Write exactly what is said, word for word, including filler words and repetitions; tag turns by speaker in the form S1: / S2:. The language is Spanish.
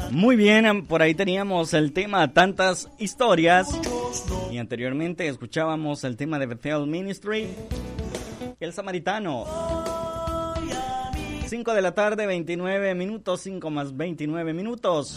S1: Muy bien, por ahí teníamos el tema Tantas Historias. Y anteriormente escuchábamos el tema de Bethel Ministry, El Samaritano. cinco de la tarde, veintinueve minutos, cinco más veintinueve minutos.